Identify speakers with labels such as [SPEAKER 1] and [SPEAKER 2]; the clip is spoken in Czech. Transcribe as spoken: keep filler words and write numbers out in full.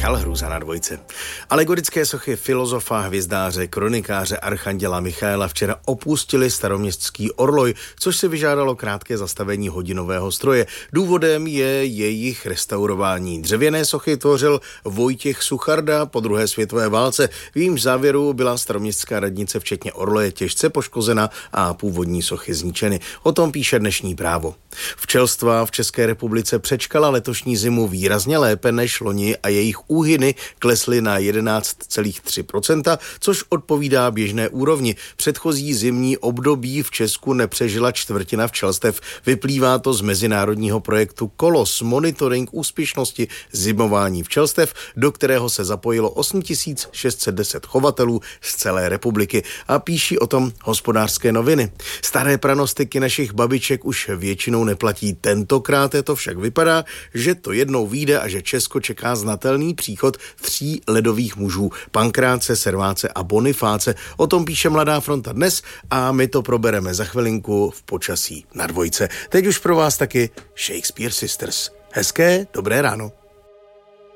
[SPEAKER 1] Michal Hrůza na Dvojce. Alegorické sochy filozofa, hvězdáře, kronikáře archanděla Michaela včera opustili staroměstský orloj, což si vyžádalo krátké zastavení hodinového stroje. Důvodem je jejich restaurování. Dřevěné sochy tvořil Vojtěch Sucharda po druhé světové válce. V jejímž závěru byla staroměstská radnice včetně orloje těžce poškozena a původní sochy zničeny. O tom píše dnešní Právo. Včelstva v České republice přečkala letošní zimu výrazně lépe než loni a jejich úhyny klesly na jedenáct celá tři procenta, což odpovídá běžné úrovni. Předchozí zimní období v Česku nepřežila čtvrtina včelstev. Vyplývá to z mezinárodního projektu Kolos, monitoring úspěšnosti zimování včelstev, do kterého se zapojilo osm tisíc šest set deset chovatelů z celé republiky, a píší o tom Hospodářské noviny. Staré pranostiky našich babiček už většinou neplatí. Tentokrát to však vypadá, že to jednou vyjde a že Česko čeká znatelný příchod tří ledových mužů, Pankráce, Serváce a Bonifáce. O tom píše Mladá fronta dnes a my to probereme za chvilinku v Počasí na Dvojce. Teď už pro vás taky Shakespeare Sisters. Hezké, dobré ráno.